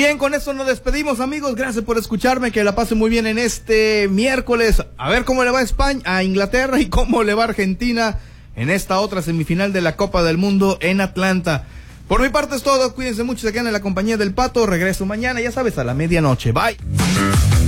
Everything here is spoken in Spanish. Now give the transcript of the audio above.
bien, con esto nos despedimos, amigos. Gracias por escucharme, que la pasen muy bien en este miércoles. A ver cómo le va a España, a Inglaterra, y cómo le va a Argentina en esta otra semifinal de la Copa del Mundo en Atlanta. Por mi parte es todo, cuídense mucho, se quedan en la compañía del Pato. Regreso mañana, ya sabes, a la medianoche. Bye.